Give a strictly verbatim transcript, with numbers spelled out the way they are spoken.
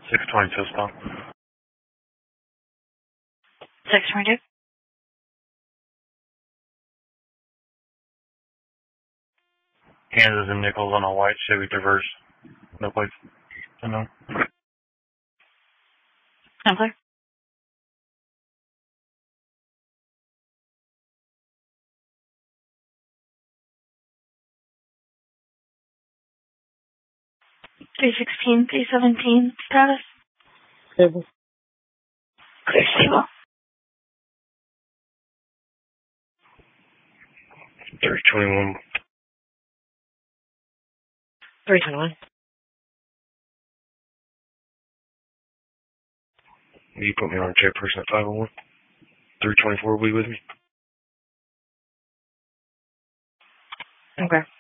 six twenty-two stop. six twenty-two. Kansas and Nichols on a white Chevy Traverse. No place to know. I'm clear. three sixteen, three seventeen, status. Stable. Clear stable. three twenty-one. three twenty-one. You put me on a chairperson at five oh one. three twenty-four will be with me. Okay.